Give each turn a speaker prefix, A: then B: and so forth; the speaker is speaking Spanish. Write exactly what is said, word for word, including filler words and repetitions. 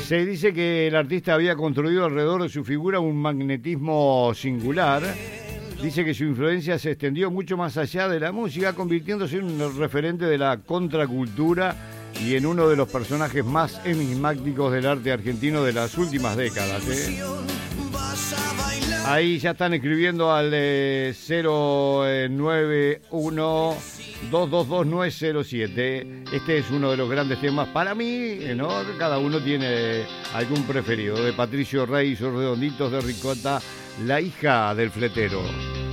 A: Se dice que el artista había construido alrededor de su figura un magnetismo singular. Dice que su influencia se extendió mucho más allá de la música, convirtiéndose en un referente de la contracultura y en uno de los personajes más enigmáticos del arte argentino de las últimas décadas, ¿eh? Ahí ya están escribiendo al eh, cero nueve uno dos dos dos nueve cero siete. Este es uno de los grandes temas para mí, ¿no? Cada uno tiene algún preferido. De Patricio Rey, Sus Redonditos de Ricota, La hija del fletero.